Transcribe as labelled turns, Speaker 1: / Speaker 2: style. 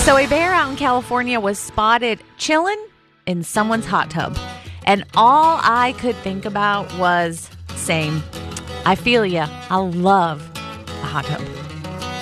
Speaker 1: So a bear out in California was spotted chilling in someone's hot tub. And all I could think about was, same. I feel ya. I love a hot tub.